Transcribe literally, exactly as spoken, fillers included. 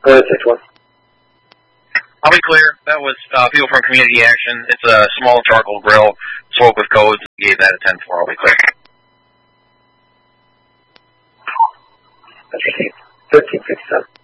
Go ahead, six one. I'll be clear. That was uh, people from Community Action. It's a small charcoal grill, smoke with codes. We gave that a ten four. I'll be clear. That's fifteen fifty-seven.